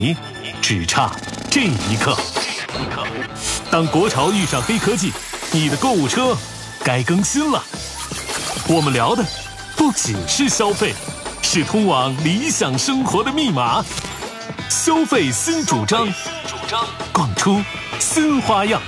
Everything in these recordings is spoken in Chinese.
只差这一刻。当国潮遇上黑科技，你的购物车该更新了。我们聊的不只是消费，是通往理想生活的密码。消费新主张，逛出新花样。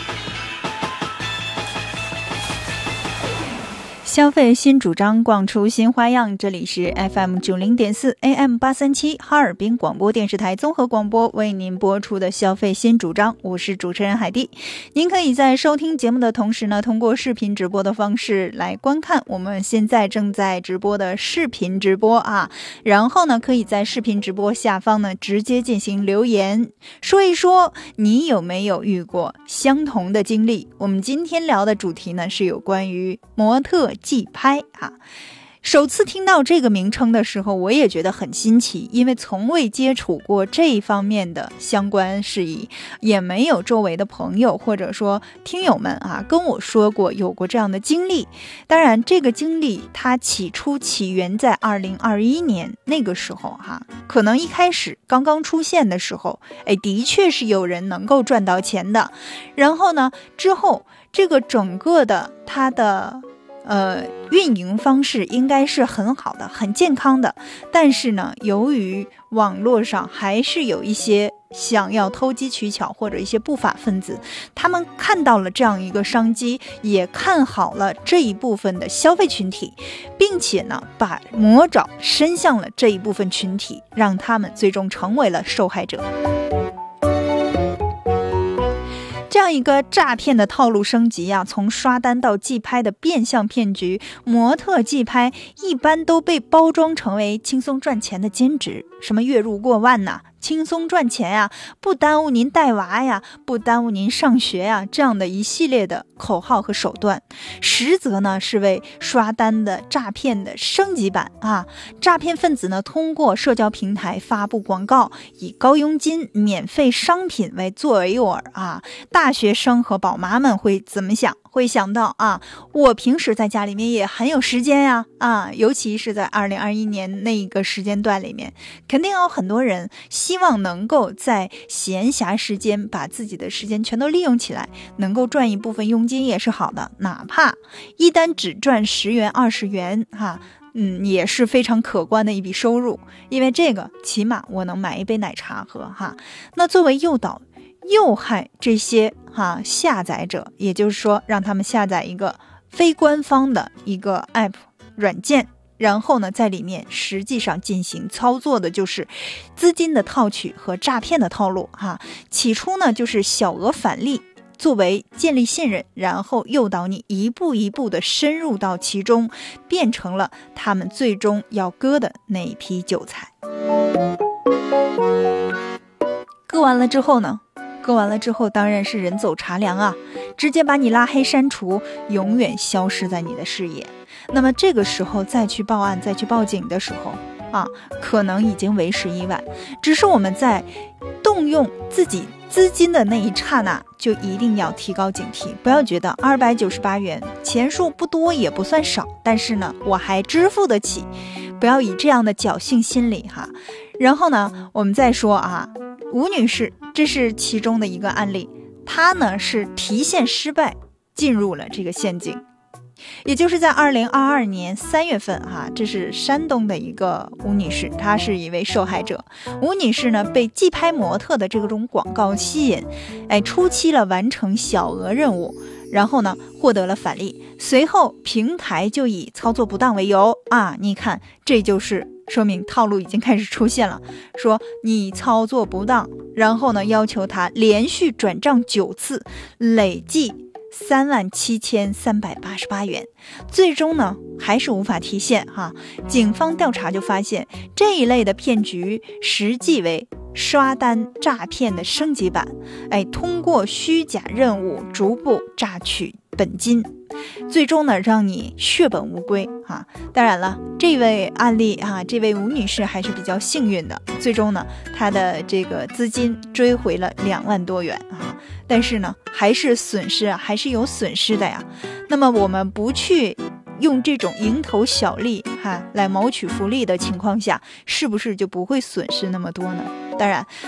消费新主张，逛出新花样。这里是 FM90.4 AM837 哈尔滨广播电视台综合广播为您播出的消费新主张，我是主持人海蒂。您可以在收听节目的同时呢，通过视频直播的方式来观看我们现在正在直播的视频直播啊，然后呢，可以在视频直播下方呢直接进行留言，说一说你有没有遇过相同的经历。我们今天聊的主题呢是有关于模特寄拍啊。首次听到这个名称的时候，我也觉得很新奇，因为从未接触过这一方面的相关事宜，也没有周围的朋友或者说听友们啊跟我说过有过这样的经历。当然这个经历它起源在2021年那个时候哈，可能一开始刚刚出现的时候，的确是有人能够赚到钱的。然后呢，之后这个整个的它的运营方式应该是很好的，很健康的。但是呢，由于网络上还是有一些想要投机取巧或者一些不法分子，他们看到了这样一个商机，也看好了这一部分的消费群体，并且呢，把魔爪伸向了这一部分群体，让他们最终成为了受害者。这样一个诈骗的套路升级啊，从刷单到寄拍的变相骗局，模特寄拍一般都被包装成为轻松赚钱的兼职，什么月入过万呐，轻松赚钱呀，不耽误您带娃呀，不耽误您上学呀，这样的一系列的口号和手段，实则呢是为刷单的诈骗的升级版啊。诈骗分子呢通过社交平台发布广告，以高佣金、免费商品为作为诱饵啊。大学生和宝妈们会怎么想？会想到啊，我平时在家里面也很有时间呀啊，尤其是在2021年那一个时间段里面，肯定有很多人希望能够在闲暇时间把自己的时间全都利用起来，能够赚一部分佣金也是好的，哪怕一单只赚10元20元哈，也是非常可观的一笔收入，因为这个起码我能买一杯奶茶喝哈。那作为诱导诱害这些下载者，也就是说让他们下载一个非官方的一个 app 软件，然后呢在里面实际上进行操作的就是资金的套取和诈骗的套路哈。起初呢就是小额返利作为建立信任，然后诱导你一步一步的深入到其中，变成了他们最终要割的那一批韭菜。割完了之后呢，当然是人走茶凉啊，直接把你拉黑删除，永远消失在你的视野。那么这个时候再去报案再去报警的时候啊，可能已经为时已晚。只是我们在动用自己资金的那一刹那，就一定要提高警惕，不要觉得298元钱数不多也不算少，但是呢我还支付得起，不要以这样的侥幸心理哈。然后呢我们再说啊，吴女士这是其中的一个案例，她呢是提现失败进入了这个陷阱。也就是在2022年3月份这是山东的一个吴女士，她是一位受害者。吴女士呢被寄拍模特的这种广告吸引，初期了完成小额任务，然后呢获得了返利，随后平台就以操作不当为由你看这就是说明套路已经开始出现了，说你操作不当，然后呢要求他连续转账9次，累计37388元，最终呢还是无法提现警方调查就发现，这一类的骗局实际为刷单诈骗的升级版，通过虚假任务逐步榨取本金，最终呢让你血本无归当然了，这位案例这位吴女士还是比较幸运的，最终呢她的这个资金追回了2万多元但是呢还是有损失的呀。那么我们不去用这种蝇头小利来谋取福利的情况下，是不是就不会损失那么多呢？ 当然，